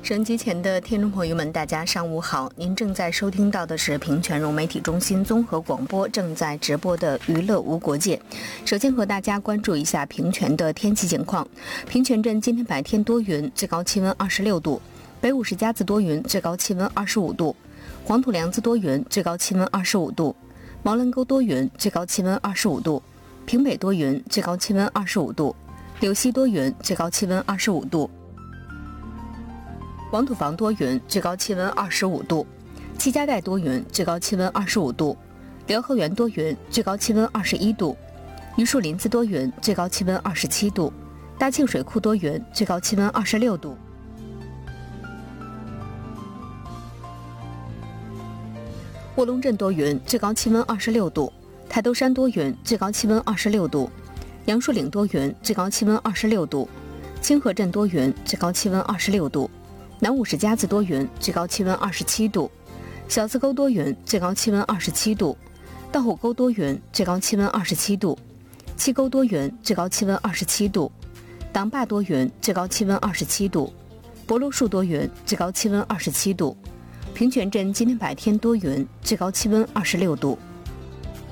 收音机前的听众朋友们，大家上午好！您正在收听到的是平泉融媒体中心综合广播正在直播的娱乐无国界。首先和大家关注一下平泉的天气情况。平泉镇今天白天多云，最高气温26度；北五十家子多云，最高气温25度；黄土梁子多云，最高气温25度；毛棱沟多云，最高气温25度；平北多云，最高气温25度；柳溪多云，最高气温25度。黄土房多云，最高气温25度；七家寨多云，最高气温25度；辽河源多云，最高气温21度；榆树林子多云，最高气温27度；大庆水库多云，最高气温26度；卧龙镇多云，最高气温26度；台兜山多云，最高气温26度；杨树岭多云，最高气温26度；清河镇多云，最高气温26度；南五十家子多云，最高气温27度；小子沟多云，最高气温27度；道虎沟多云，最高气温27度；七沟多云，最高气温27度；党坝多云，最高气温27度；柏芦树多云，最高气温27度；平泉镇今天白天多云，最高气温26度。